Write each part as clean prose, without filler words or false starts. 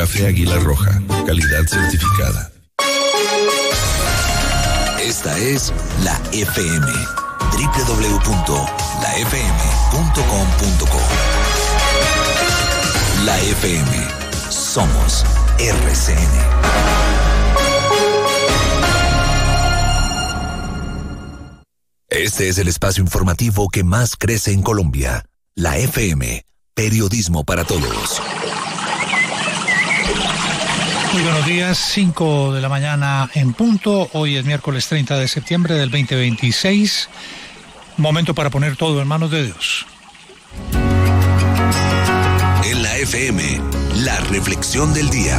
Café Águila Roja, calidad certificada. Esta es la FM, www.lafm.com.co. La FM, somos RCN. Este es el espacio informativo que más crece en Colombia. La FM, periodismo para todos. Muy buenos días, 5 de la mañana en punto. Hoy es miércoles 30 de septiembre del 2026. Momento para poner todo en manos de Dios. En la FM, la reflexión del día.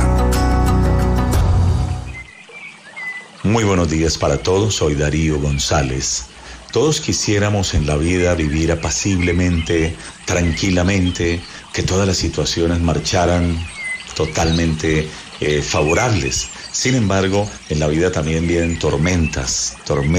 Muy buenos días para todos, soy Darío González. Todos quisiéramos en la vida vivir apaciblemente, tranquilamente, que todas las situaciones marcharan totalmente favorables. Sin embargo, en la vida también vienen tormentas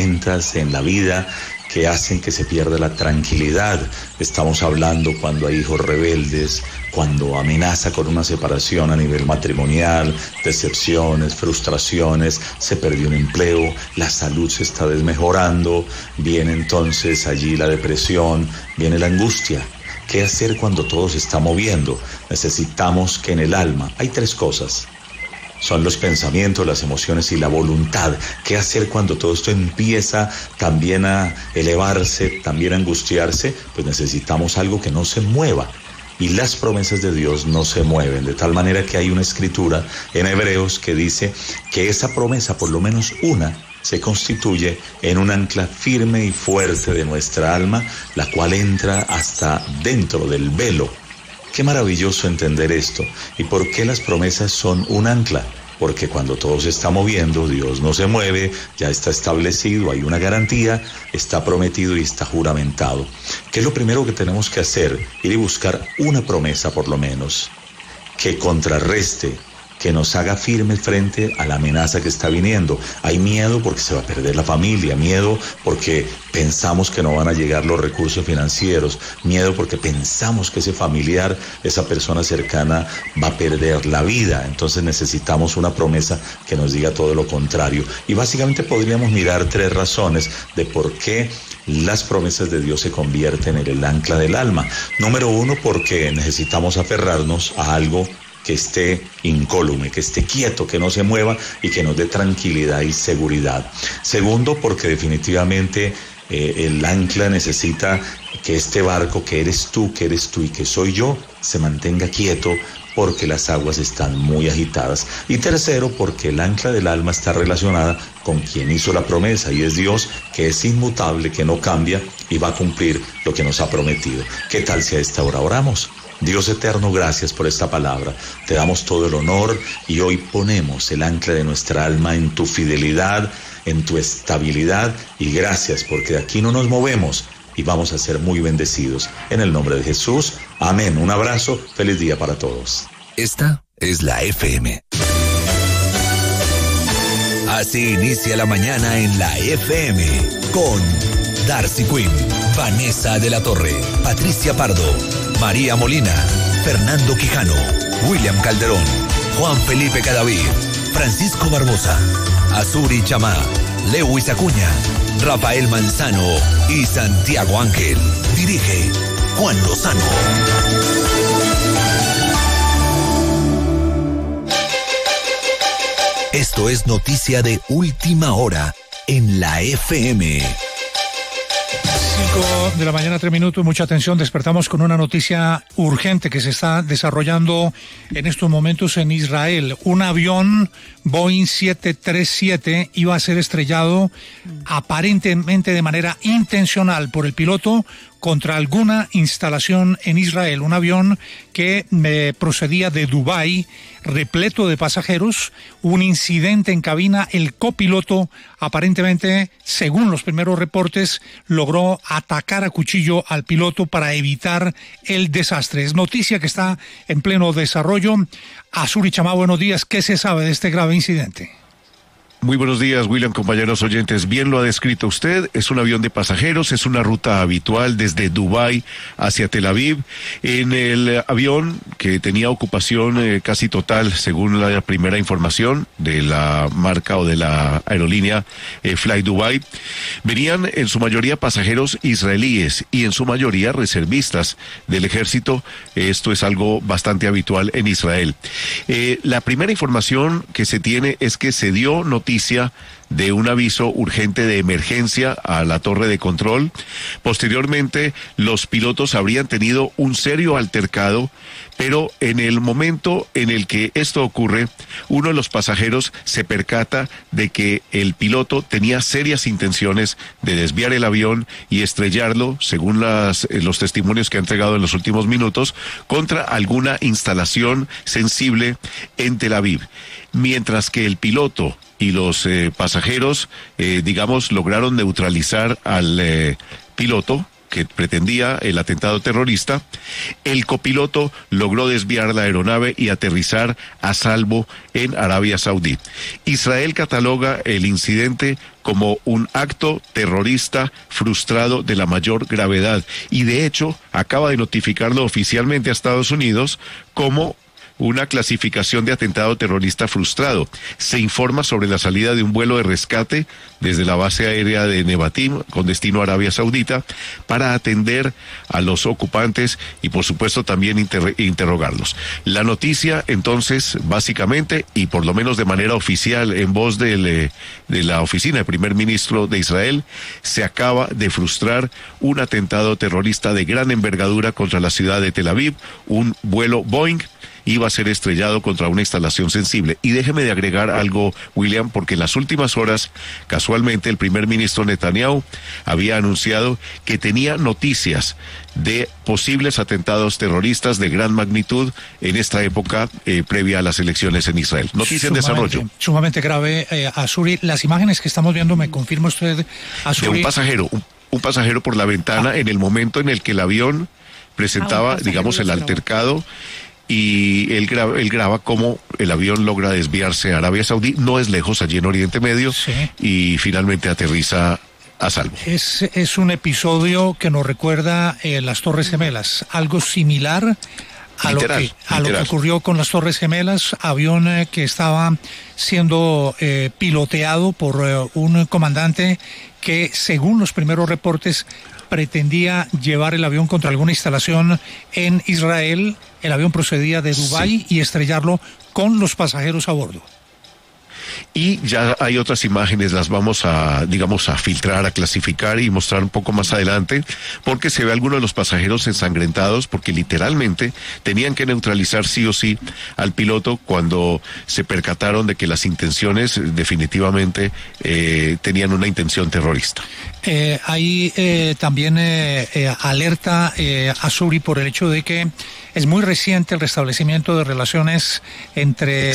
en la vida que hacen que se pierda la tranquilidad. Estamos hablando cuando hay hijos rebeldes, cuando amenaza con una separación a nivel matrimonial, decepciones, frustraciones, se perdió un empleo, la salud se está desmejorando, viene entonces allí la depresión, viene la angustia. ¿Qué hacer cuando todo se está moviendo? Necesitamos que en el alma hay tres cosas. Son los pensamientos, las emociones y la voluntad. ¿Qué hacer cuando todo esto empieza también a elevarse, también a angustiarse? Pues necesitamos algo que no se mueva. Y las promesas de Dios no se mueven, de tal manera que hay una escritura en Hebreos que dice que esa promesa, por lo menos una, se constituye en un ancla firme y fuerte de nuestra alma, la cual entra hasta dentro del velo. Qué maravilloso entender esto. ¿Y por qué las promesas son un ancla? Porque cuando todo se está moviendo, Dios no se mueve, ya está establecido, hay una garantía, está prometido y está juramentado. ¿Qué es lo primero que tenemos que hacer? Ir y buscar una promesa por lo menos, que contrarreste, que nos haga firme frente a la amenaza que está viniendo. Hay miedo porque se va a perder la familia, miedo porque pensamos que no van a llegar los recursos financieros, miedo porque pensamos que ese familiar, esa persona cercana va a perder la vida. Entonces necesitamos una promesa que nos diga todo lo contrario. Y básicamente podríamos mirar tres razones de por qué las promesas de Dios se convierten en el ancla del alma. Número uno, porque necesitamos aferrarnos a algo que esté incólume, que esté quieto, que no se mueva y que nos dé tranquilidad y seguridad. Segundo, porque definitivamente el ancla necesita que este barco que eres tú y que soy yo se mantenga quieto porque las aguas están muy agitadas. Y tercero, porque el ancla del alma está relacionada con quien hizo la promesa y es Dios, que es inmutable, que no cambia y va a cumplir lo que nos ha prometido. ¿Qué tal si a esta hora oramos? Dios eterno, gracias por esta palabra. Te damos todo el honor y hoy ponemos el ancla de nuestra alma en tu fidelidad, en tu estabilidad y gracias porque de aquí no nos movemos y vamos a ser muy bendecidos. En el nombre de Jesús, amén. Un abrazo, feliz día para todos. Esta es la FM. Así inicia la mañana en la FM con Darcy Quinn, Vanessa de la Torre, Patricia Pardo, María Molina, Fernando Quijano, William Calderón, Juan Felipe Cadavid, Francisco Barbosa, Azuri Chamá, Lewis Acuña, Rafael Manzano y Santiago Ángel. Dirige Juan Lozano. Esto es noticia de última hora en la FM. 5 de la mañana, 3 minutos, mucha atención, despertamos con una noticia urgente que se está desarrollando en estos momentos en Israel. Un avión Boeing 737 iba a ser estrellado aparentemente de manera intencional por el piloto contra alguna instalación en Israel. Un avión que procedía de Dubái, repleto de pasajeros. Un incidente en cabina. El copiloto, aparentemente, según los primeros reportes, logró atacar a cuchillo al piloto para evitar el desastre. Es noticia que está en pleno desarrollo. Azuri Chamá, buenos días. ¿Qué se sabe de este grave incidente? Muy buenos días, William, compañeros oyentes. Bien lo ha descrito usted, es un avión de pasajeros, es una ruta habitual desde Dubái hacia Tel Aviv. En el avión, que tenía ocupación casi total, según la primera información de la marca o de la aerolínea Fly Dubai, venían en su mayoría pasajeros israelíes y en su mayoría reservistas del ejército. Esto es algo bastante habitual en Israel. La primera información que se tiene es que se dio noticia de un aviso urgente de emergencia a la torre de control. Posteriormente, los pilotos habrían tenido un serio altercado, pero en el momento en el que esto ocurre, uno de los pasajeros se percata de que el piloto tenía serias intenciones de desviar el avión y estrellarlo, según los testimonios que ha entregado en los últimos minutos, contra alguna instalación sensible en Tel Aviv. Mientras que el piloto y los pasajeros, lograron neutralizar al piloto que pretendía el atentado terrorista, el copiloto logró desviar la aeronave y aterrizar a salvo en Arabia Saudí. Israel cataloga el incidente como un acto terrorista frustrado de la mayor gravedad y de hecho acaba de notificarlo oficialmente a Estados Unidos como una clasificación de atentado terrorista frustrado. Se informa sobre la salida de un vuelo de rescate desde la base aérea de Nevatim con destino a Arabia Saudita para atender a los ocupantes y por supuesto también interrogarlos. La noticia entonces básicamente y por lo menos de manera oficial en voz de la oficina del primer ministro de Israel, se acaba de frustrar un atentado terrorista de gran envergadura contra la ciudad de Tel Aviv. Un vuelo Boeing iba a ser estrellado contra una instalación sensible. Y déjeme de agregar algo, William, porque en las últimas horas, casualmente, el primer ministro Netanyahu había anunciado que tenía noticias de posibles atentados terroristas de gran magnitud en esta época previa a las elecciones en Israel. Noticia en desarrollo. Sumamente grave, Azuri. Las imágenes que estamos viendo, ¿me confirma usted, Azuri? De un pasajero por la ventana en el momento en el que el avión presentaba, el altercado. Y él graba cómo el avión logra desviarse a Arabia Saudí, no es lejos, allí en Oriente Medio, sí. Y finalmente aterriza a salvo. Es un episodio que nos recuerda las Torres Gemelas, algo similar a lo que ocurrió con las Torres Gemelas, avión que estaba siendo piloteado por un comandante que, según los primeros reportes, pretendía llevar el avión contra alguna instalación en Israel. El avión procedía de Dubái, sí, y estrellarlo con los pasajeros a bordo. Y ya hay otras imágenes, las vamos a filtrar, a clasificar y mostrar un poco más adelante, porque se ve a algunos de los pasajeros ensangrentados, porque literalmente tenían que neutralizar sí o sí al piloto cuando se percataron de que las intenciones definitivamente tenían una intención terrorista. Hay también alerta Azuri por el hecho de que es muy reciente el restablecimiento de relaciones entre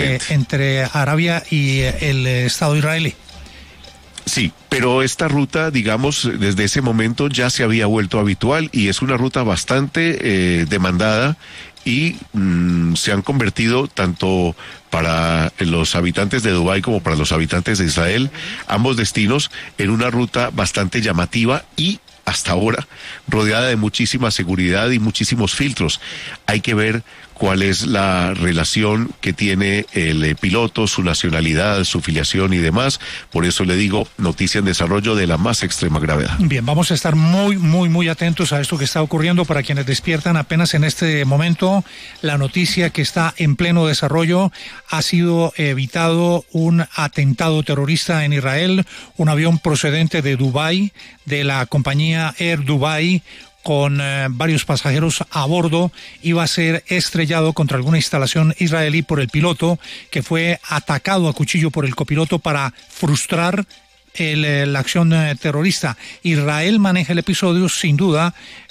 Arabia y el Estado israelí. Sí, pero esta ruta, desde ese momento ya se había vuelto habitual y es una ruta bastante demandada y se han convertido tanto para los habitantes de Dubái como para los habitantes de Israel, ambos destinos, en una ruta bastante llamativa y hasta ahora rodeada de muchísima seguridad y muchísimos filtros. Hay que ver cuál es la relación que tiene el piloto, su nacionalidad, su filiación y demás. Por eso le digo, noticia en desarrollo de la más extrema gravedad. Bien, vamos a estar muy atentos a esto que está ocurriendo. Para quienes despiertan apenas en este momento, la noticia que está en pleno desarrollo: ha sido evitado un atentado terrorista en Israel. Un avión procedente de Dubái, de la compañía Air Dubai, con varios pasajeros a bordo, iba a ser estrellado contra alguna instalación israelí por el piloto, que fue atacado a cuchillo por el copiloto para frustrar la acción terrorista. Israel maneja el episodio, sin duda.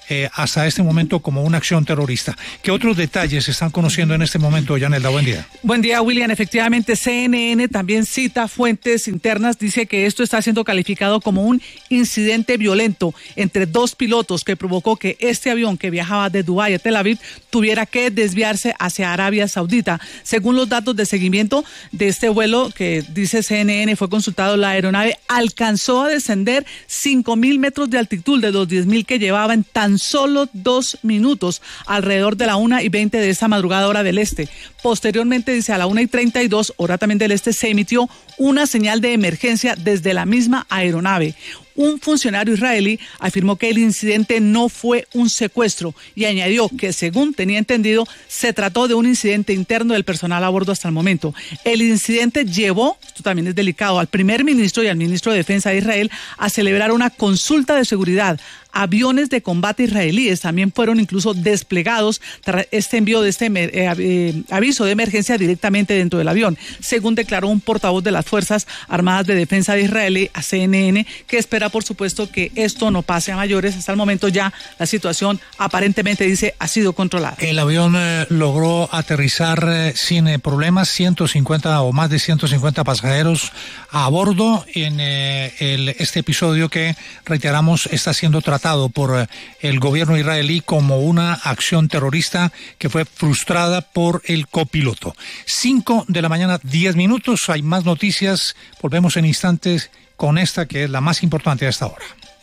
hasta este momento como una acción terrorista. ¿Qué otros detalles se están conociendo en este momento, Yanelda? Buen día. Buen día, William. Efectivamente, CNN también cita fuentes internas, dice que esto está siendo calificado como un incidente violento entre dos pilotos que provocó que este avión que viajaba de Dubái a Tel Aviv tuviera que desviarse hacia Arabia Saudita. Según los datos de seguimiento de este vuelo que dice CNN fue consultado, la aeronave alcanzó a descender 5.000 metros de altitud de los 10.000 que llevaba en tan solo 2 minutos, alrededor de la 1:20 de esta madrugada hora del este. Posteriormente, dice, a la 1:32 hora también del este, se emitió una señal de emergencia desde la misma aeronave. Un funcionario israelí afirmó que el incidente no fue un secuestro y añadió que, según tenía entendido, se trató de un incidente interno del personal a bordo hasta el momento. El incidente llevó, esto también es delicado, al primer ministro y al ministro de Defensa de Israel a celebrar una consulta de seguridad. Aviones de combate israelíes también fueron incluso desplegados tras este envío de este aviso de emergencia directamente dentro del avión, según declaró un portavoz de las Fuerzas Armadas de Defensa de Israel a CNN, que espera, por supuesto, que esto no pase a mayores. Hasta el momento ya la situación aparentemente, dice, ha sido controlada. El avión logró aterrizar sin problemas, 150 o más de 150 pasajeros a bordo en este episodio que, reiteramos, está siendo tratado por el gobierno israelí como una acción terrorista que fue frustrada por el copiloto. 5 de la mañana, 10 minutos. Hay más noticias. Volvemos en instantes con esta que es la más importante a esta hora.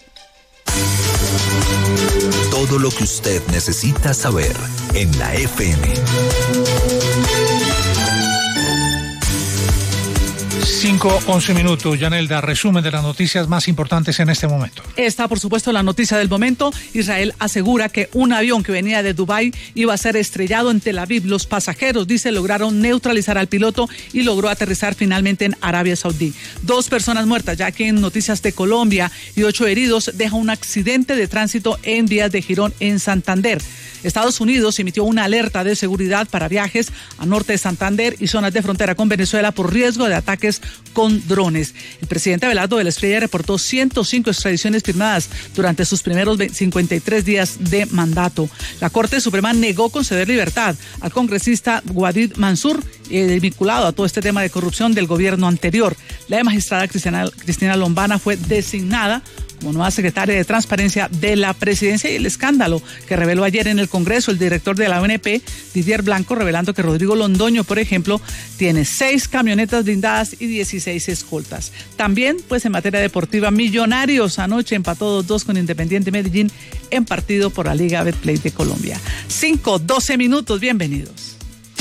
Todo lo que usted necesita saber en la FM. 5:11 minutos, Yanelda, resumen de las noticias más importantes en este momento. Esta, por supuesto, la noticia del momento. Israel asegura que un avión que venía de Dubái iba a ser estrellado en Tel Aviv. Los pasajeros, dice, lograron neutralizar al piloto y logró aterrizar finalmente en Arabia Saudí. 2 personas muertas, ya que en noticias de Colombia, y 8 heridos deja un accidente de tránsito en vías de Girón, en Santander. Estados Unidos emitió una alerta de seguridad para viajes a norte de Santander y zonas de frontera con Venezuela por riesgo de ataques con drones. El presidente Abelardo de la Espriella reportó 105 extradiciones firmadas durante sus primeros 53 días de mandato. La Corte Suprema negó conceder libertad al congresista Wadid Mansur, vinculado a todo este tema de corrupción del gobierno anterior. La magistrada Cristina Lombana fue designada como nueva secretaria de Transparencia de la Presidencia, y el escándalo que reveló ayer en el Congreso el director de la ONP, Didier Blanco, revelando que Rodrigo Londoño, por ejemplo, tiene 6 camionetas blindadas y 16 escoltas. También, pues en materia deportiva, Millonarios anoche empató 2-2 con Independiente Medellín en partido por la Liga Betplay de Colombia. 5:12 minutos, bienvenidos.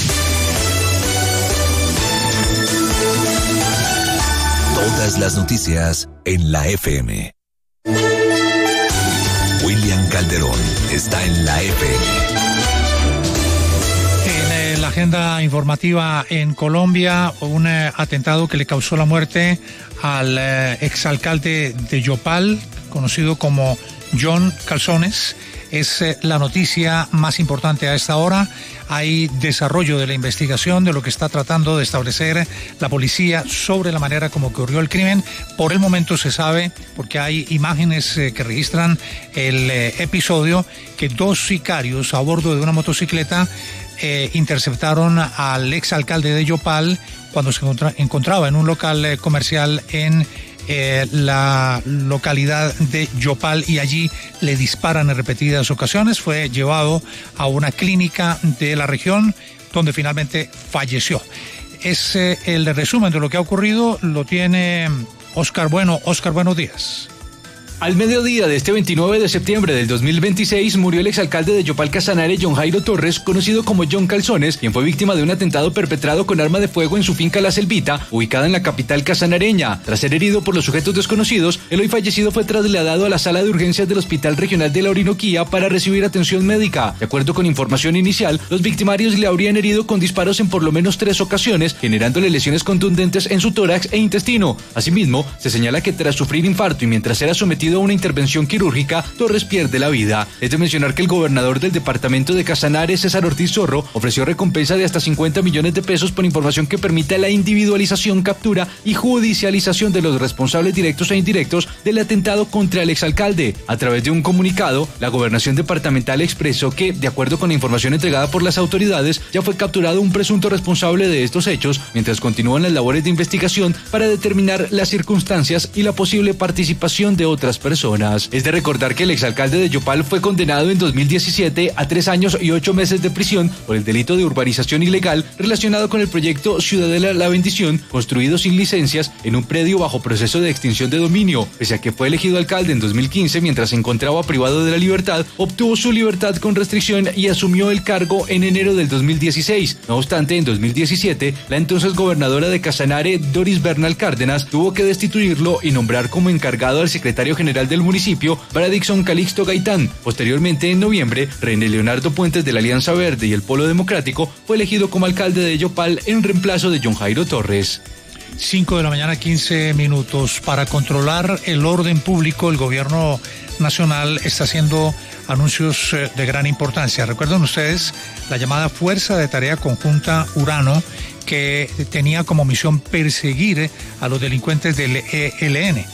Todas las noticias en la FM. William Calderón está en la FM. En la agenda informativa en Colombia, un atentado que le causó la muerte al exalcalde de Yopal, conocido como John Calzones, es la noticia más importante a esta hora. Hay desarrollo de la investigación de lo que está tratando de establecer la policía sobre la manera como ocurrió el crimen. Por el momento se sabe, porque hay imágenes que registran el episodio, que 2 sicarios a bordo de una motocicleta interceptaron al exalcalde de Yopal cuando se encontraba en un local comercial en la localidad de Yopal, y allí le disparan en repetidas ocasiones. Fue llevado a una clínica de la región donde finalmente falleció. Es el resumen de lo que ha ocurrido, lo tiene Oscar Bueno. Oscar, buenos días. Al mediodía de este 29 de septiembre del 2026 murió el exalcalde de Yopal Casanare, John Jairo Torres, conocido como John Calzones, quien fue víctima de un atentado perpetrado con arma de fuego en su finca La Selvita, ubicada en la capital casanareña. Tras ser herido por los sujetos desconocidos, el hoy fallecido fue trasladado a la sala de urgencias del Hospital Regional de la Orinoquía para recibir atención médica. De acuerdo con información inicial, los victimarios le habrían herido con disparos en por lo menos 3 ocasiones, generándole lesiones contundentes en su tórax e intestino. Asimismo, se señala que tras sufrir infarto y mientras era sometido sometido a una intervención quirúrgica, Torres pierde la vida. Es de mencionar que el gobernador del departamento de Casanare, César Ortiz Zorro, ofreció recompensa de hasta 50 millones de pesos por información que permita la individualización, captura y judicialización de los responsables directos e indirectos del atentado contra el exalcalde. A través de un comunicado, la gobernación departamental expresó que, de acuerdo con la información entregada por las autoridades, ya fue capturado un presunto responsable de estos hechos, mientras continúan las labores de investigación para determinar las circunstancias y la posible participación de otras personas. Es de recordar que el exalcalde de Yopal fue condenado en 2017 a 3 años y 8 meses de prisión por el delito de urbanización ilegal relacionado con el proyecto Ciudadela La Bendición, construido sin licencias en un predio bajo proceso de extinción de dominio. Pese a que fue elegido alcalde en 2015 mientras se encontraba privado de la libertad, obtuvo su libertad con restricción y asumió el cargo en enero del 2016. No obstante, en 2017, la entonces gobernadora de Casanare, Doris Bernal Cárdenas, tuvo que destituirlo y nombrar como encargado al secretario general del municipio, Bradixson Calixto Gaitán. Posteriormente, en noviembre, René Leonardo Puentes de la Alianza Verde y el Polo Democrático fue elegido como alcalde de Yopal en reemplazo de John Jairo Torres. 5 de la mañana, 15 minutos. Para controlar el orden público, el gobierno nacional está haciendo anuncios de gran importancia. ¿Recuerdan ustedes la llamada Fuerza de Tarea Conjunta Urano, que tenía como misión perseguir a los delincuentes del ELN?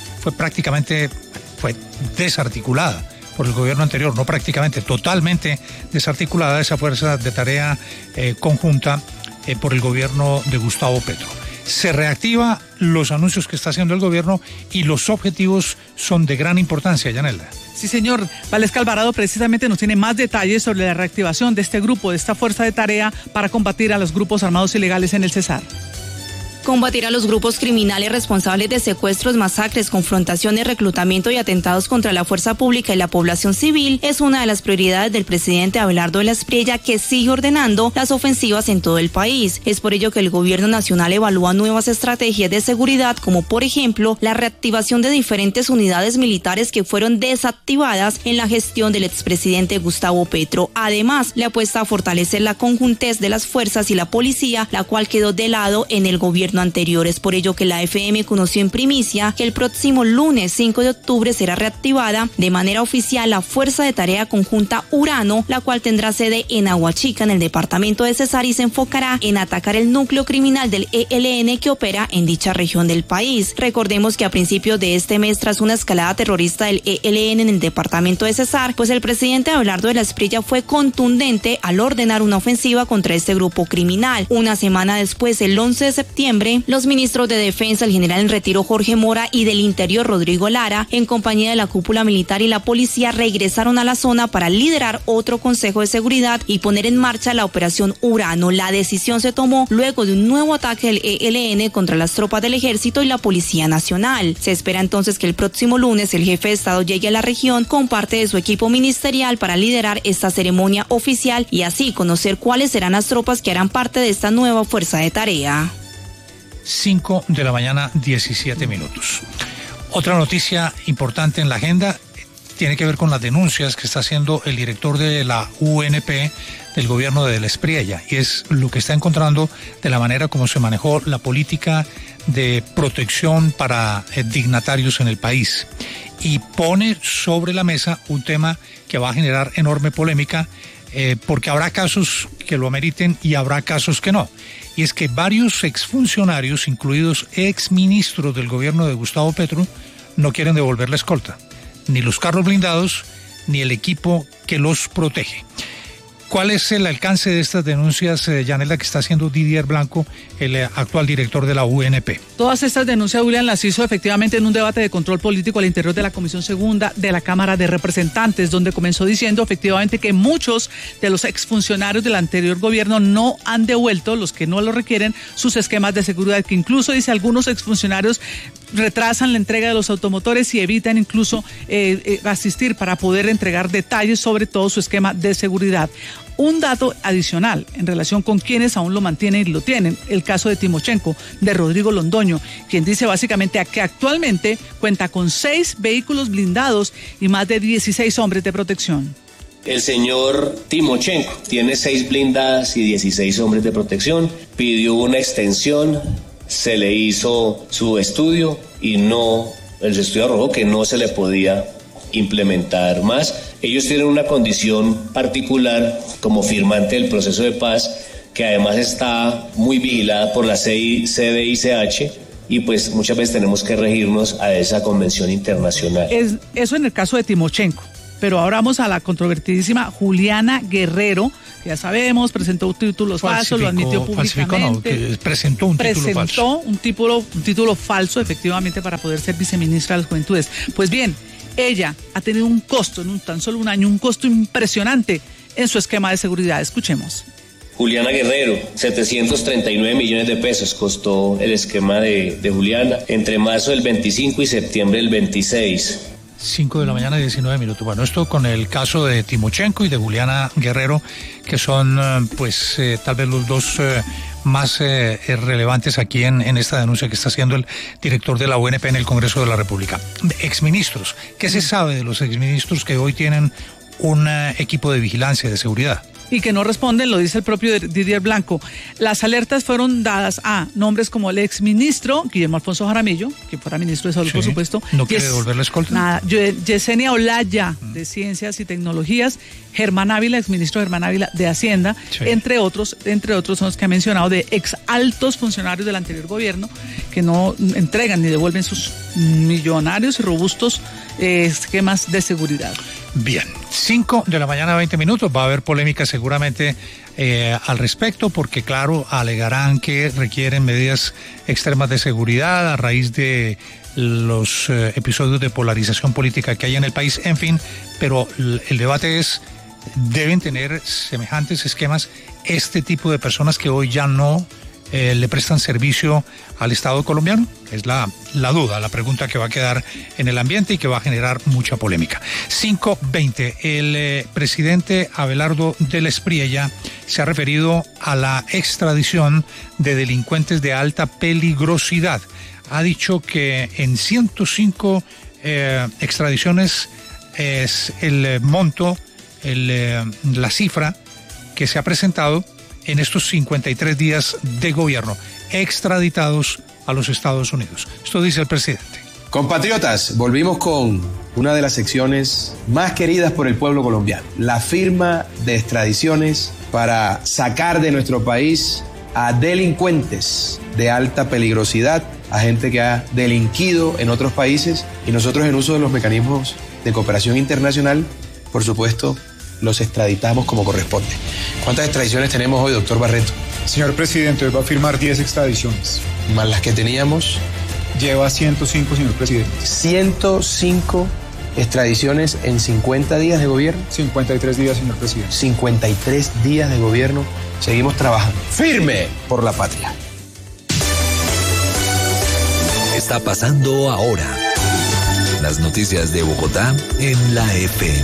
Fue desarticulada por el gobierno anterior, no prácticamente, totalmente desarticulada esa Fuerza de Tarea Conjunta por el gobierno de Gustavo Petro. Se reactiva los anuncios que está haciendo el gobierno y los objetivos son de gran importancia, Yanelda. Sí, señor. Valesca Alvarado precisamente nos tiene más detalles sobre la reactivación de este grupo, de esta fuerza de tarea para combatir a los grupos armados ilegales en el Cesar. Combatir a los grupos criminales responsables de secuestros, masacres, confrontaciones, reclutamiento y atentados contra la fuerza pública y la población civil es una de las prioridades del presidente Abelardo de la Espriella, que sigue ordenando las ofensivas en todo el país. Es por ello que el gobierno nacional evalúa nuevas estrategias de seguridad, como por ejemplo la reactivación de diferentes unidades militares que fueron desactivadas en la gestión del expresidente Gustavo Petro. Además, le apuesta a fortalecer la conjuntez de las fuerzas y la policía, la cual quedó de lado en el gobierno anterior. Es por ello que la FM conoció en primicia que el próximo lunes 5 de octubre será reactivada de manera oficial la Fuerza de Tarea Conjunta Urano, la cual tendrá sede en Aguachica, en el departamento de Cesar, y se enfocará en atacar el núcleo criminal del ELN que opera en dicha región del país. Recordemos que a principios de este mes, tras una escalada terrorista del ELN en el departamento de Cesar, pues el presidente Abelardo de la Espriella fue contundente al ordenar una ofensiva contra este grupo criminal. Una semana después, el 11 de septiembre, los ministros de Defensa, el general en retiro Jorge Mora, y del Interior Rodrigo Lara, en compañía de la cúpula militar y la policía, regresaron a la zona para liderar otro consejo de seguridad y poner en marcha la operación Urano. La decisión se tomó luego de un nuevo ataque del ELN contra las tropas del Ejército y la Policía Nacional. Se espera entonces que el próximo lunes el jefe de Estado llegue a la región con parte de su equipo ministerial para liderar esta ceremonia oficial y así conocer cuáles serán las tropas que harán parte de esta nueva fuerza de tarea. 5 de la mañana, 17 minutos. Otra noticia importante en la agenda tiene que ver con las denuncias que está haciendo el director de la UNP del gobierno de la Espriella, y es lo que está encontrando de la manera como se manejó la política de protección para dignatarios en el país. Y pone sobre la mesa un tema que va a generar enorme polémica, porque habrá casos que lo ameriten y habrá casos que no. Y es que varios exfuncionarios, incluidos exministros del gobierno de Gustavo Petro, no quieren devolver la escolta, ni los carros blindados, ni el equipo que los protege. ¿Cuál es el alcance de estas denuncias, Yanela, que está haciendo Didier Blanco, el actual director de la UNP? Todas estas denuncias, Julián, las hizo efectivamente en un debate de control político al interior de la Comisión Segunda de la Cámara de Representantes, donde comenzó diciendo efectivamente que muchos de los exfuncionarios del anterior gobierno no han devuelto, los que no lo requieren, sus esquemas de seguridad, que incluso, dice, algunos exfuncionarios retrasan la entrega de los automotores y evitan incluso asistir para poder entregar detalles sobre todo su esquema de seguridad. Un dato adicional en relación con quienes aún lo mantienen y lo tienen, el caso de Timochenko, de Rodrigo Londoño, quien dice básicamente que actualmente cuenta con 6 vehículos blindados y más de 16 hombres de protección. El señor Timochenko tiene 6 blindadas y 16 hombres de protección, pidió una extensión, se le hizo su estudio y no el estudio arrojó que no se le podía implementar más. Ellos tienen una condición particular como firmante del proceso de paz, que además está muy vigilada por la CDICH, y pues muchas veces tenemos que regirnos a esa convención internacional. Eso en el caso de Timochenko, pero ahora vamos a la controvertidísima Juliana Guerrero, que ya sabemos, presentó títulos falsos, lo admitió públicamente. Presentó un título falso, efectivamente, para poder ser viceministra de las Juventudes. Pues bien, ella ha tenido un costo, en tan solo un año, un costo impresionante en su esquema de seguridad. Escuchemos. Juliana Guerrero, 739 millones de pesos costó el esquema de Juliana entre marzo del 25 y septiembre del 26. 5 de la mañana y 19 minutos. Bueno, esto con el caso de Timochenko y de Juliana Guerrero, que son tal vez los dos más relevantes aquí en esta denuncia que está haciendo el director de la UNP en el Congreso de la República. Exministros, ¿qué se sabe de los exministros que hoy tienen un equipo de vigilancia y de seguridad? Y que no responden, lo dice el propio Didier Blanco. Las alertas fueron dadas a nombres como el exministro Guillermo Alfonso Jaramillo, que fuera ministro de Salud, por supuesto. ¿No quiere devolver la escolta? Nada. Yesenia Olaya, de Ciencias y Tecnologías, Germán Ávila, exministro Germán Ávila de Hacienda, entre otros son los que ha mencionado, de ex altos funcionarios del anterior gobierno, que no entregan ni devuelven sus millonarios y robustos esquemas de seguridad. Bien, 5 de la mañana, 20 minutos. Va a haber polémica seguramente al respecto, porque claro, alegarán que requieren medidas extremas de seguridad a raíz de los episodios de polarización política que hay en el país, en fin, pero el debate es, ¿deben tener semejantes esquemas este tipo de personas que hoy ya no le prestan servicio al Estado colombiano? Es la duda, la pregunta que va a quedar en el ambiente y que va a generar mucha polémica. 5:20, el presidente Abelardo del Espriella se ha referido a la extradición de delincuentes de alta peligrosidad. Ha dicho que en 105 extradiciones es el monto, la cifra que se ha presentado en estos 53 días de gobierno, extraditados a los Estados Unidos. Esto dice el presidente. Compatriotas, volvimos con una de las secciones más queridas por el pueblo colombiano, la firma de extradiciones para sacar de nuestro país a delincuentes de alta peligrosidad, a gente que ha delinquido en otros países, y nosotros, en uso de los mecanismos de cooperación internacional, por supuesto, los extraditamos como corresponde. ¿Cuántas extradiciones tenemos hoy, doctor Barreto? Señor presidente, hoy va a firmar 10 extradiciones. ¿Más las que teníamos? Lleva 105, señor presidente. 105 extradiciones en 50 días de gobierno. 53 días, señor presidente. 53 días de gobierno. Seguimos trabajando firme por la patria. Está pasando ahora. Las noticias de Bogotá en la FM.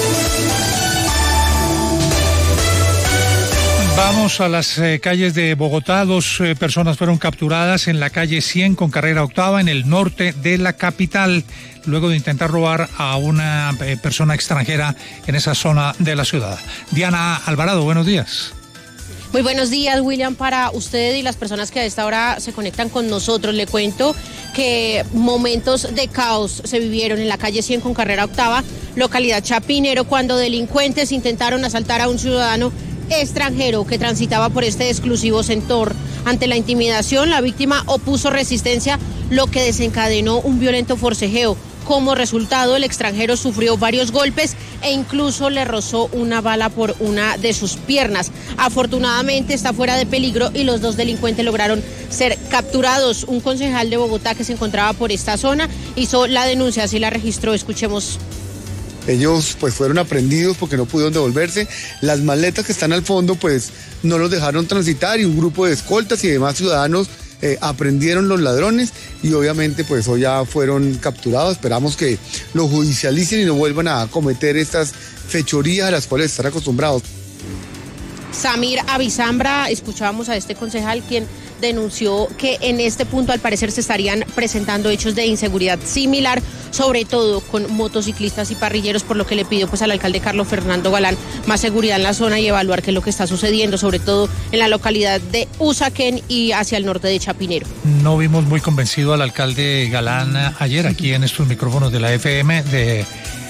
Vamos a las calles de Bogotá. 2 personas fueron capturadas en la calle 100 con carrera octava en el norte de la capital, luego de intentar robar a una persona extranjera en esa zona de la ciudad. Diana Alvarado, buenos días. Muy buenos días, William, para usted y las personas que a esta hora se conectan con nosotros. Le cuento que momentos de caos se vivieron en la calle 100 con carrera octava, localidad Chapinero, cuando delincuentes intentaron asaltar a un ciudadano extranjero que transitaba por este exclusivo sector. Ante la intimidación, la víctima opuso resistencia, lo que desencadenó un violento forcejeo. Como resultado, el extranjero sufrió varios golpes e incluso le rozó una bala por una de sus piernas. Afortunadamente está fuera de peligro y los 2 delincuentes lograron ser capturados. Un concejal de Bogotá que se encontraba por esta zona hizo la denuncia, así la registró. Escuchemos. Ellos pues fueron aprehendidos porque no pudieron devolverse. Las maletas que están al fondo pues no los dejaron transitar, y un grupo de escoltas y demás ciudadanos aprendieron los ladrones, y obviamente pues hoy ya fueron capturados. Esperamos que lo judicialicen y no vuelvan a cometer estas fechorías a las cuales están acostumbrados. Samir Avizambra, escuchábamos a este concejal quien denunció que en este punto al parecer se estarían presentando hechos de inseguridad similar sobre todo con motociclistas y parrilleros, por lo que le pidió pues al alcalde Carlos Fernando Galán más seguridad en la zona y evaluar qué es lo que está sucediendo, sobre todo en la localidad de Usaquén y hacia el norte de Chapinero. No vimos muy convencido al alcalde Galán ayer aquí en estos micrófonos de la FM de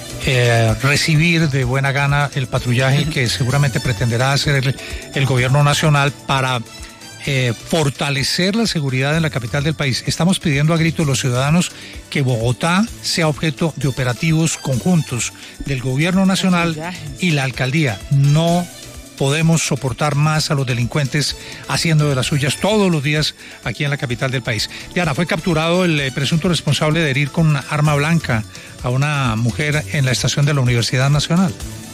recibir de buena gana el patrullaje que seguramente pretenderá hacer el gobierno nacional para fortalecer la seguridad en la capital del país. Estamos pidiendo a gritos los ciudadanos que Bogotá sea objeto de operativos conjuntos del gobierno nacional y la alcaldía. No podemos soportar más a los delincuentes haciendo de las suyas todos los días aquí en la capital del país. Diana, fue capturado el presunto responsable de herir con arma blanca a una mujer en la estación de la Universidad Nacional.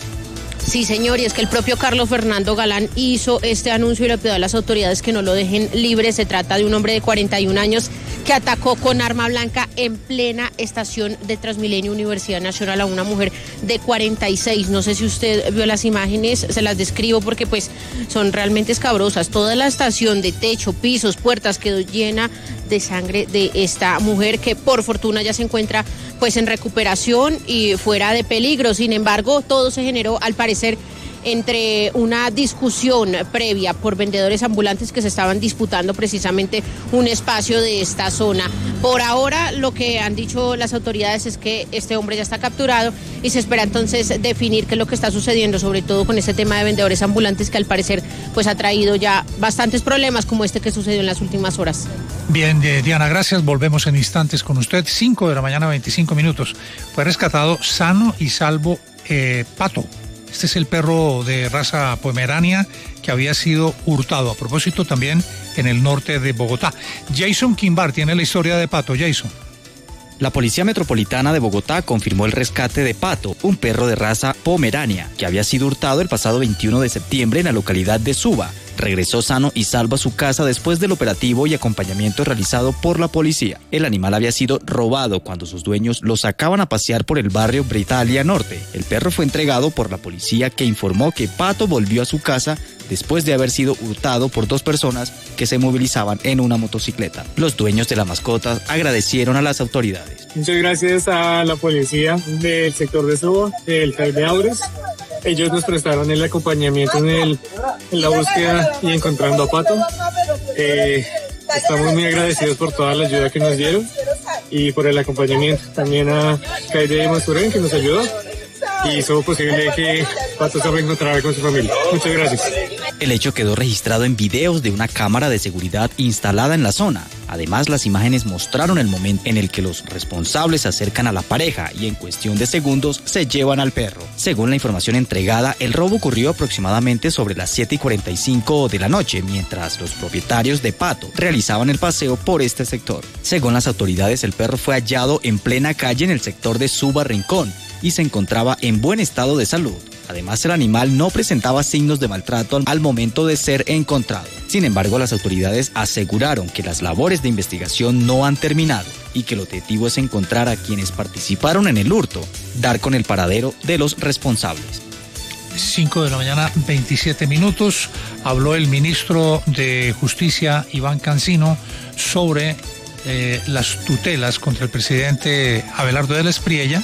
Sí, señor, y es que el propio Carlos Fernando Galán hizo este anuncio y le pidió a las autoridades que no lo dejen libre. Se trata de un hombre de 41 años que atacó con arma blanca en plena estación de Transmilenio Universidad Nacional a una mujer de 46. No sé si usted vio las imágenes, se las describo porque pues son realmente escabrosas. Toda la estación de techo, pisos, puertas quedó llena de sangre de esta mujer que por fortuna ya se encuentra pues en recuperación y fuera de peligro. Sin embargo, todo se generó al parecer entre una discusión previa por vendedores ambulantes que se estaban disputando precisamente un espacio de esta zona. Por ahora, lo que han dicho las autoridades es que este hombre ya está capturado y se espera entonces definir qué es lo que está sucediendo, sobre todo con este tema de vendedores ambulantes que al parecer pues ha traído ya bastantes problemas como este que sucedió en las últimas horas. Bien, Diana, gracias. Volvemos en instantes con usted. 5 de la mañana, 25 minutos. Fue rescatado sano y salvo Pato. Este es el perro de raza pomerania que había sido hurtado. A propósito, también en el norte de Bogotá. Jason Quimbar tiene la historia de Pato. Jason. La Policía Metropolitana de Bogotá confirmó el rescate de Pato, un perro de raza pomerania, que había sido hurtado el pasado 21 de septiembre en la localidad de Suba. Regresó sano y salvo a su casa después del operativo y acompañamiento realizado por la policía. El animal había sido robado cuando sus dueños lo sacaban a pasear por el barrio Britalia Norte. El perro fue entregado por la policía, que informó que Pato volvió a su casa después de haber sido hurtado por 2 personas que se movilizaban en una motocicleta. Los dueños de la mascota agradecieron a las autoridades. Muchas gracias a la policía del sector de Suba, del CAI de Aures. Ellos nos prestaron el acompañamiento en la búsqueda y encontrando a Pato. Estamos muy agradecidos por toda la ayuda que nos dieron y por el acompañamiento. También a CAI de Masurén, que nos ayudó y hizo posible que Pato se reencontrara con su familia. Muchas gracias. El hecho quedó registrado en videos de una cámara de seguridad instalada en la zona. Además, las imágenes mostraron el momento en el que los responsables se acercan a la pareja y en cuestión de segundos se llevan al perro. Según la información entregada, el robo ocurrió aproximadamente sobre las 7:45 de la noche, mientras los propietarios de Pato realizaban el paseo por este sector. Según las autoridades, el perro fue hallado en plena calle en el sector de Suba Rincón y se encontraba en buen estado de salud. Además, el animal no presentaba signos de maltrato al momento de ser encontrado. Sin embargo, las autoridades aseguraron que las labores de investigación no han terminado y que el objetivo es encontrar a quienes participaron en el hurto, dar con el paradero de los responsables. 5 de la mañana, 27 minutos. Habló el ministro de Justicia, Iván Cancino, sobre las tutelas contra el presidente Abelardo de la Espriella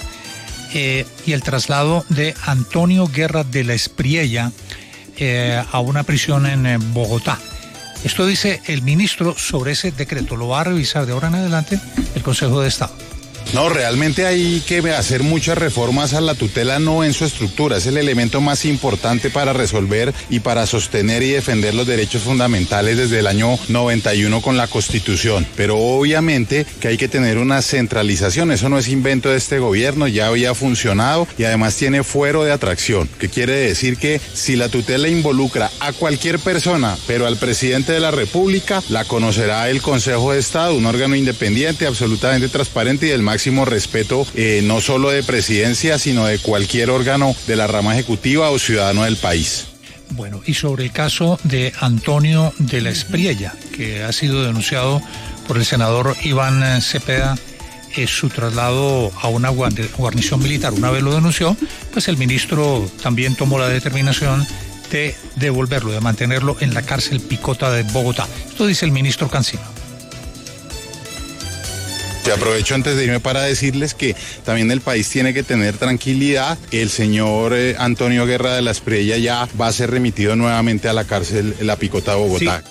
y el traslado de Antonio Guerra de la Espriella a una prisión en Bogotá. Esto dice el ministro sobre ese decreto. Lo va a revisar de ahora en adelante el Consejo de Estado. No, realmente hay que hacer muchas reformas a la tutela, no en su estructura. Es el elemento más importante para resolver y para sostener y defender los derechos fundamentales desde el año 91 con la Constitución. Pero obviamente que hay que tener una centralización. Eso no es invento de este gobierno, ya había funcionado y además tiene fuero de atracción. Que quiere decir que si la tutela involucra a cualquier persona, pero al presidente de la República, la conocerá el Consejo de Estado, un órgano independiente, absolutamente transparente y del máximo respeto, no solo de presidencia, sino de cualquier órgano de la rama ejecutiva o ciudadano del país. Bueno, y sobre el caso de Antonio de la Espriella, que ha sido denunciado por el senador Iván Cepeda, su traslado a una guarnición militar. Una vez lo denunció, pues el ministro también tomó la determinación de devolverlo, de mantenerlo en la cárcel Picota de Bogotá. Esto dice el ministro Cancino. Te aprovecho antes de irme para decirles que también el país tiene que tener tranquilidad. El señor Antonio Guerra de la Espriella ya va a ser remitido nuevamente a la cárcel La Picota de Bogotá.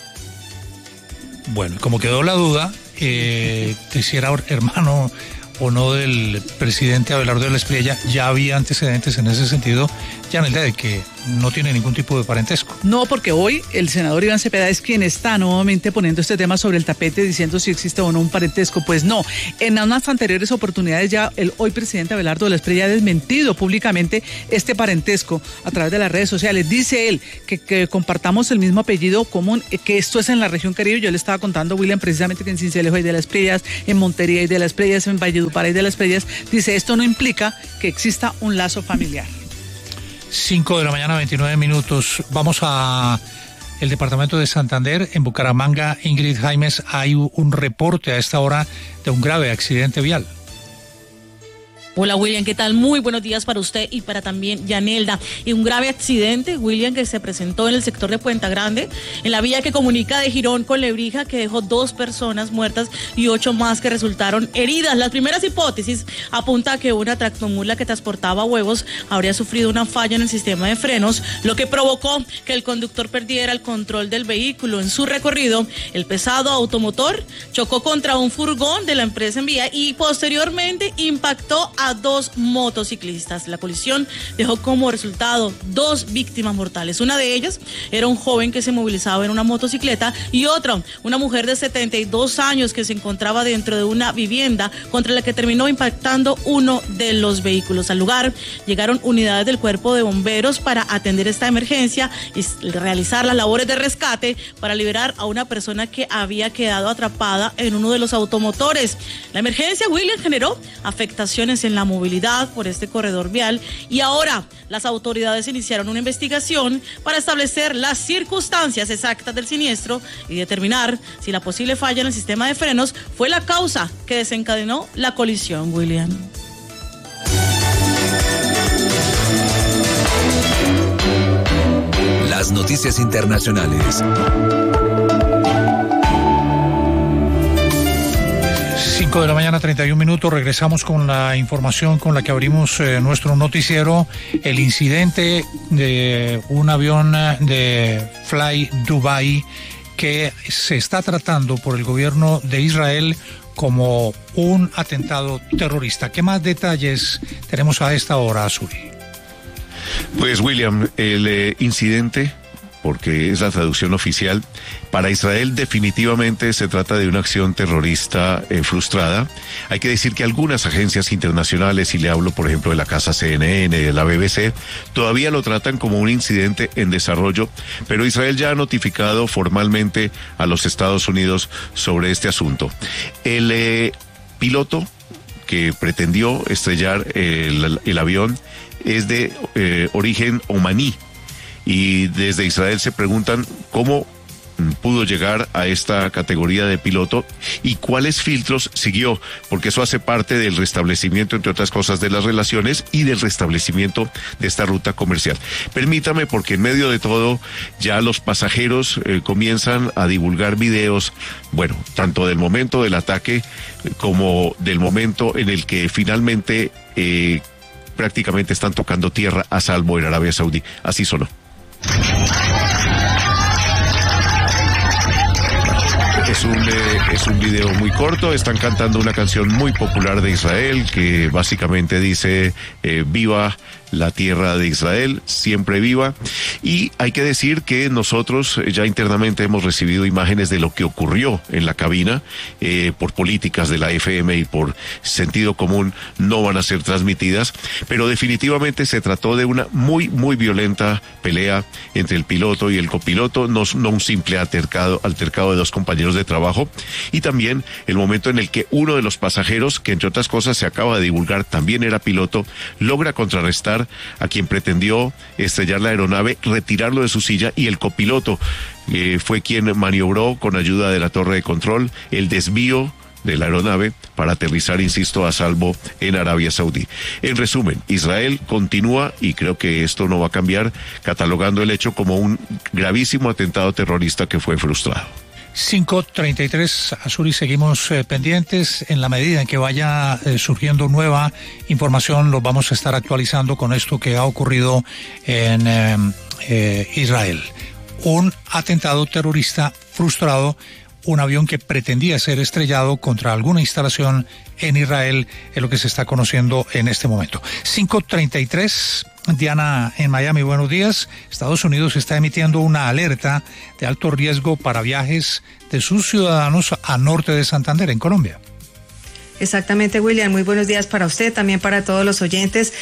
Sí. Bueno, como quedó la duda, de si era hermano o no del presidente Abelardo de la Espriella, ya había antecedentes en ese sentido, Yanelda, de que no tiene ningún tipo de parentesco. No, porque hoy el senador Iván Cepeda es quien está nuevamente poniendo este tema sobre el tapete, diciendo si existe o no un parentesco. Pues no, en unas anteriores oportunidades ya el hoy presidente Abelardo de la Espriella ha desmentido públicamente este parentesco a través de las redes sociales. Dice él que compartamos el mismo apellido común, que esto es en la región Caribe. Yo le estaba contando, William, precisamente que en Sincelejo hay de las Espriellas, en Montería hay de las Espriellas, en Valledupar hay de las Espriellas. Dice, esto no implica que exista un lazo familiar. 5 de la mañana, 29 minutos. Vamos a el departamento de Santander. En Bucaramanga, Ingrid Jaimes, hay un reporte a esta hora de un grave accidente vial. Hola William, ¿qué tal? Muy buenos días para usted y para también Yanelda. Y un grave accidente, William, que se presentó en el sector de Puente Grande, en la vía que comunica de Girón con Lebrija, que dejó 2 personas muertas y 8 más que resultaron heridas. Las primeras hipótesis apuntan a que una tractomula que transportaba huevos habría sufrido una falla en el sistema de frenos, lo que provocó que el conductor perdiera el control del vehículo. En su recorrido, el pesado automotor chocó contra un furgón de la empresa en vía y posteriormente impactó a 2 motociclistas. La colisión dejó como resultado 2 víctimas mortales. Una de ellas era un joven que se movilizaba en una motocicleta y otra, una mujer de 72 años que se encontraba dentro de una vivienda contra la que terminó impactando uno de los vehículos. Al lugar llegaron unidades del cuerpo de bomberos para atender esta emergencia y realizar las labores de rescate para liberar a una persona que había quedado atrapada en uno de los automotores. La emergencia, William, generó afectaciones en la movilidad por este corredor vial y ahora las autoridades iniciaron una investigación para establecer las circunstancias exactas del siniestro y determinar si la posible falla en el sistema de frenos fue la causa que desencadenó la colisión, William. Las noticias internacionales. 5 de la mañana, 31 minutos. Regresamos con la información con la que abrimos nuestro noticiero. El incidente de un avión de Fly Dubai que se está tratando por el gobierno de Israel como un atentado terrorista. ¿Qué más detalles tenemos a esta hora, Azuri? Pues, William, el incidente, porque es la traducción oficial, para Israel definitivamente se trata de una acción terrorista frustrada. Hay que decir que algunas agencias internacionales, y le hablo por ejemplo de la casa CNN, de la BBC, todavía lo tratan como un incidente en desarrollo, pero Israel ya ha notificado formalmente a los Estados Unidos sobre este asunto. El piloto que pretendió estrellar el avión es de origen omaní. Y desde Israel se preguntan cómo pudo llegar a esta categoría de piloto y cuáles filtros siguió, porque eso hace parte del restablecimiento, entre otras cosas, de las relaciones y del restablecimiento de esta ruta comercial. Permítame, porque en medio de todo ya los pasajeros comienzan a divulgar videos, bueno, tanto del momento del ataque como del momento en el que finalmente prácticamente están tocando tierra a salvo en Arabia Saudí. Así sonó. Es un video muy corto, están cantando una canción muy popular de Israel que básicamente dice viva la tierra de Israel, siempre viva. Y hay que decir que nosotros ya internamente hemos recibido imágenes de lo que ocurrió en la cabina, por políticas de la FM y por sentido común no van a ser transmitidas, pero definitivamente se trató de una muy violenta pelea entre el piloto y el copiloto, no un simple altercado de 2 compañeros de trabajo, y también el momento en el que uno de los pasajeros, que entre otras cosas se acaba de divulgar también era piloto, logra contrarrestar a quien pretendió estrellar la aeronave, retirarlo de su silla, y el copiloto fue quien maniobró con ayuda de la torre de control el desvío de la aeronave para aterrizar, insisto, a salvo en Arabia Saudí. En resumen, Israel continúa, y creo que esto no va a cambiar, catalogando el hecho como un gravísimo atentado terrorista que fue frustrado. 5:33, Azuri, seguimos pendientes. En la medida en que vaya surgiendo nueva información, los vamos a estar actualizando con esto que ha ocurrido en Israel. Un atentado terrorista frustrado, un avión que pretendía ser estrellado contra alguna instalación en Israel, es lo que se está conociendo en este momento. 5:33, Diana en Miami, buenos días. Estados Unidos está emitiendo una alerta de alto riesgo para viajes de sus ciudadanos a norte de Santander, en Colombia. Exactamente, William. Muy buenos días para usted, también para todos los oyentes.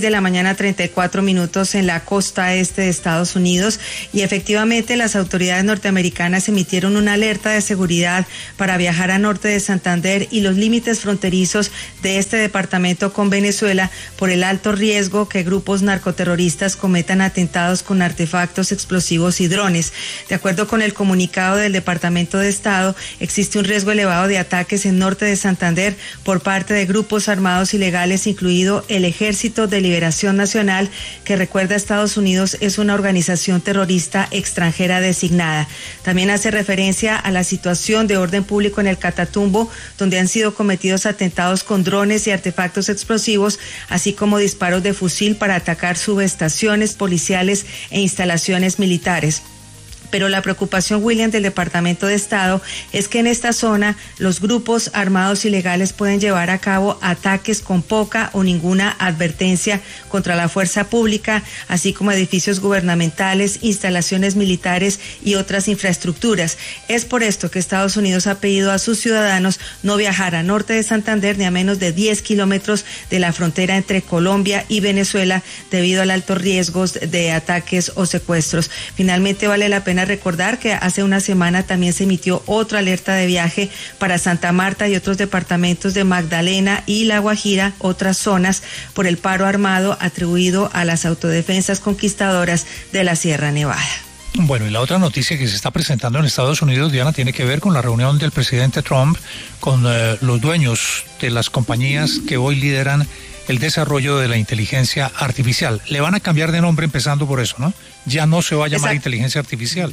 6:34 a.m. en la costa este de Estados Unidos. Y efectivamente las autoridades norteamericanas emitieron una alerta de seguridad para viajar a norte de Santander y los límites fronterizos de este departamento con Venezuela por el alto riesgo que grupos narcoterroristas cometan atentados con artefactos explosivos y drones. De acuerdo con el comunicado del Departamento de Estado, existe un riesgo elevado de ataques en norte de Santander por parte de grupos armados ilegales, incluido el Ejército de Liberación Nacional, que, recuerda, Estados Unidos es una organización terrorista extranjera designada. También hace referencia a la situación de orden público en el Catatumbo, donde han sido cometidos atentados con drones y artefactos explosivos, así como disparos de fusil para atacar subestaciones policiales e instalaciones militares. Pero la preocupación, William, del Departamento de Estado es que en esta zona los grupos armados ilegales pueden llevar a cabo ataques con poca o ninguna advertencia contra la fuerza pública, así como edificios gubernamentales, instalaciones militares y otras infraestructuras. Es por esto que Estados Unidos ha pedido a sus ciudadanos no viajar a norte de Santander ni a menos de 10 kilómetros de la frontera entre Colombia y Venezuela debido al alto riesgo de ataques o secuestros. Finalmente, vale la pena recordar que hace una semana también se emitió otra alerta de viaje para Santa Marta y otros departamentos de Magdalena y La Guajira, otras zonas, por el paro armado atribuido a las autodefensas conquistadoras de la Sierra Nevada. Bueno, y la otra noticia que se está presentando en Estados Unidos, Diana, tiene que ver con la reunión del presidente Trump con los dueños de las compañías que hoy lideran el desarrollo de la inteligencia artificial. Le van a cambiar de nombre empezando por eso, ¿no? Ya no se va a llamar inteligencia artificial.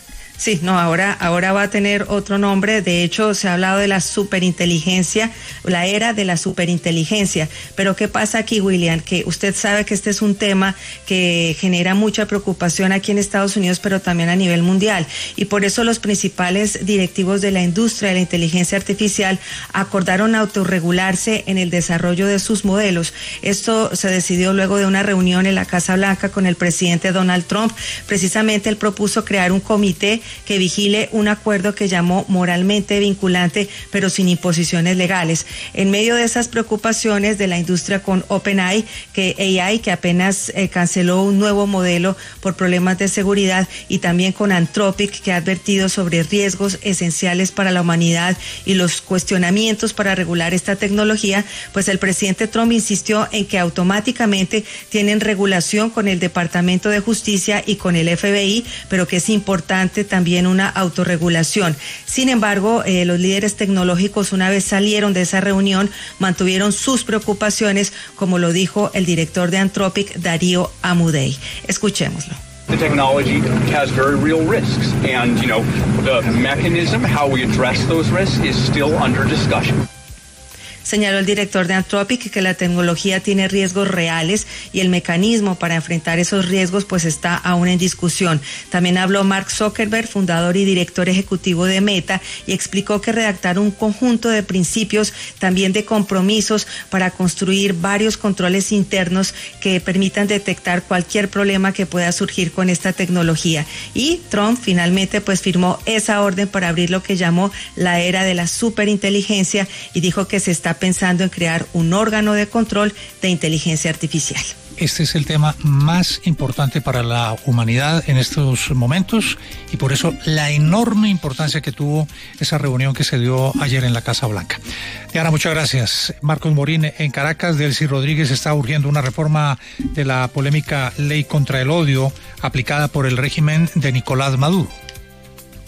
Sí, no, ahora va a tener otro nombre. De hecho, se ha hablado de la superinteligencia, la era de la superinteligencia. Pero ¿qué pasa aquí, William? Que usted sabe que este es un tema que genera mucha preocupación aquí en Estados Unidos, pero también a nivel mundial. Y por eso los principales directivos de la industria de la inteligencia artificial acordaron autorregularse en el desarrollo de sus modelos. Esto se decidió luego de una reunión en la Casa Blanca con el presidente Donald Trump. Precisamente él propuso crear un comité que vigile un acuerdo que llamó moralmente vinculante, pero sin imposiciones legales. En medio de esas preocupaciones de la industria con OpenAI, que apenas canceló un nuevo modelo por problemas de seguridad, y también con Anthropic, que ha advertido sobre riesgos esenciales para la humanidad y los cuestionamientos para regular esta tecnología, pues el presidente Trump insistió en que automáticamente tienen regulación con el Departamento de Justicia y con el FBI, pero que es importante también una autorregulación. Sin embargo, los líderes tecnológicos, una vez salieron de esa reunión, mantuvieron sus preocupaciones, como lo dijo el director de Anthropic, Darío Amodei. Escuchémoslo. The technology has very real risks, and the mechanism, how we address those risks, is still under discussion. Señaló el director de Anthropic que la tecnología tiene riesgos reales y el mecanismo para enfrentar esos riesgos pues está aún en discusión. También habló Mark Zuckerberg, fundador y director ejecutivo de Meta, y explicó que redactaron un conjunto de principios, también de compromisos, para construir varios controles internos que permitan detectar cualquier problema que pueda surgir con esta tecnología. Y Trump finalmente pues firmó esa orden para abrir lo que llamó la era de la superinteligencia y dijo que se está pensando en crear un órgano de control de inteligencia artificial. Este es el tema más importante para la humanidad en estos momentos y por eso la enorme importancia que tuvo esa reunión que se dio ayer en la Casa Blanca. Diana, muchas gracias. Marcos Morín en Caracas. Delcy Rodríguez, está urgiendo una reforma de la polémica ley contra el odio aplicada por el régimen de Nicolás Maduro.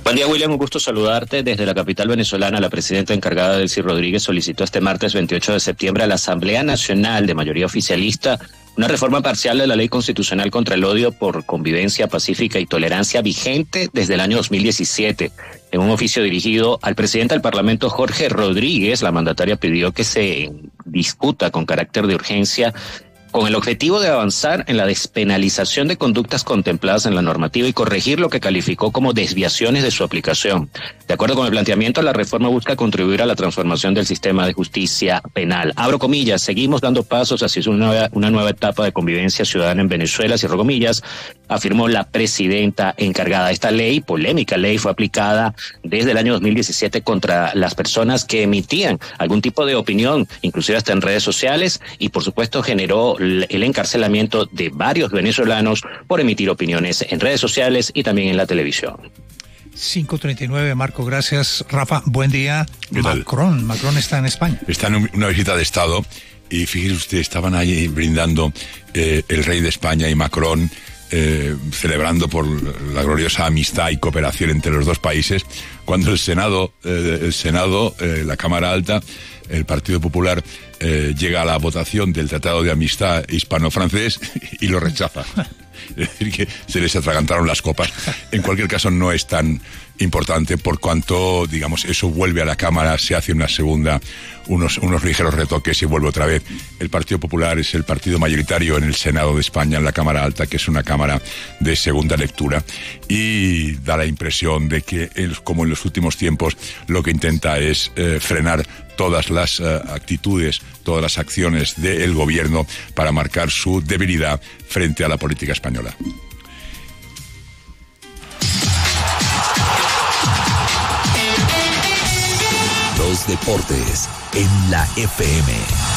Buen día, William, un gusto saludarte. Desde la capital venezolana, la presidenta encargada, Delcy Rodríguez, solicitó este martes 28 de septiembre a la Asamblea Nacional de mayoría oficialista una reforma parcial de la Ley Constitucional contra el Odio por Convivencia Pacífica y Tolerancia vigente desde el año 2017. En un oficio dirigido al presidente del Parlamento, Jorge Rodríguez, la mandataria pidió que se discuta con carácter de urgencia con el objetivo de avanzar en la despenalización de conductas contempladas en la normativa y corregir lo que calificó como desviaciones de su aplicación. De acuerdo con el planteamiento, la reforma busca contribuir a la transformación del sistema de justicia penal. Abro comillas, seguimos dando pasos hacia una nueva etapa de convivencia ciudadana en Venezuela, cierro comillas, afirmó la presidenta encargada. Esta ley, polémica ley, fue aplicada desde el año 2017 contra las personas que emitían algún tipo de opinión, inclusive hasta en redes sociales, y por supuesto generó el encarcelamiento de varios venezolanos por emitir opiniones en redes sociales y también en la televisión. 5:39, Marco, gracias. Rafa, buen día. Macron está en España. Está en una visita de Estado y fíjese usted, estaban ahí brindando el rey de España y Macron, celebrando por la gloriosa amistad y cooperación entre los dos países, cuando el Senado, la Cámara Alta, el Partido Popular, llega a la votación del Tratado de Amistad hispano-francés y lo rechaza. Es decir, que se les atragantaron las copas. En cualquier caso, no es tan importante por cuanto, digamos, eso vuelve a la Cámara, se hace una segunda, unos ligeros retoques y vuelve otra vez. El Partido Popular es el partido mayoritario en el Senado de España, en la Cámara Alta, que es una Cámara de segunda lectura, y da la impresión de que, como en los últimos tiempos, lo que intenta es frenar todas las actitudes, todas las acciones del gobierno para marcar su debilidad frente a la política española. Los deportes en la FM.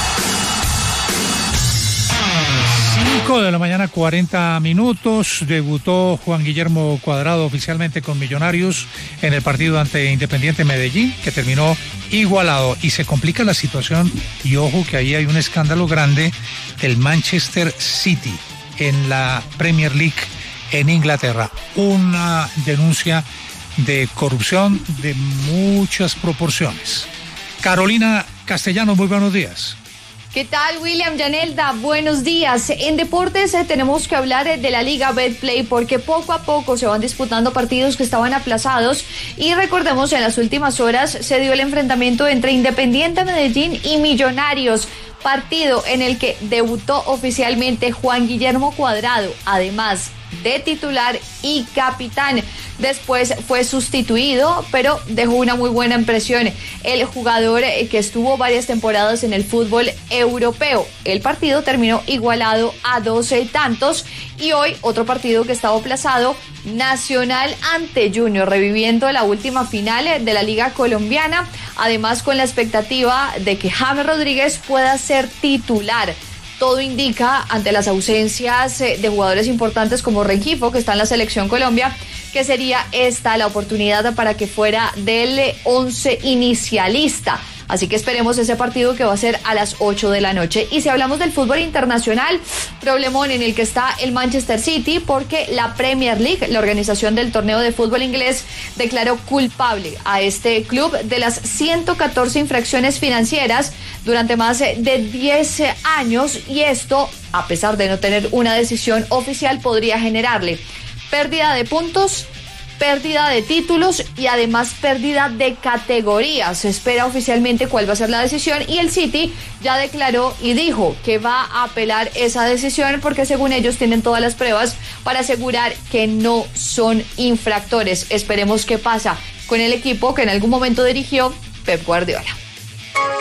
5 de la mañana, 40 minutos. Debutó Juan Guillermo Cuadrado oficialmente con Millonarios en el partido ante Independiente Medellín, que terminó igualado. Y se complica la situación, y ojo que ahí hay un escándalo grande del Manchester City en la Premier League en Inglaterra. Una denuncia de corrupción de muchas proporciones. Carolina Castellanos, muy buenos días. ¿Qué tal, William, Yanelda? Buenos días. En deportes tenemos que hablar de la Liga Betplay porque poco a poco se van disputando partidos que estaban aplazados y recordemos, en las últimas horas se dio el enfrentamiento entre Independiente Medellín y Millonarios, partido en el que debutó oficialmente Juan Guillermo Cuadrado, además de titular y capitán. Después fue sustituido, pero dejó una muy buena impresión el jugador que estuvo varias temporadas en el fútbol europeo. El partido terminó igualado a 12 tantos y hoy otro partido que estaba aplazado, Nacional ante Junior, reviviendo la última final de la Liga Colombiana, además con la expectativa de que James Rodríguez pueda ser titular. Todo indica, ante las ausencias de jugadores importantes como Rengifo, que está en la Selección Colombia, que sería esta la oportunidad para que fuera del 11 inicialista. Así que esperemos ese partido que va a ser a las 8 de la noche. Y si hablamos del fútbol internacional, problemón en el que está el Manchester City, porque la Premier League, la organización del torneo de fútbol inglés, declaró culpable a este club de las 114 infracciones financieras durante más de 10 años, y esto, a pesar de no tener una decisión oficial, podría generarle pérdida de puntos, pérdida de títulos y además pérdida de categorías. Se espera oficialmente cuál va a ser la decisión y el City ya declaró y dijo que va a apelar esa decisión porque según ellos tienen todas las pruebas para asegurar que no son infractores. Esperemos qué pasa con el equipo que en algún momento dirigió Pep Guardiola.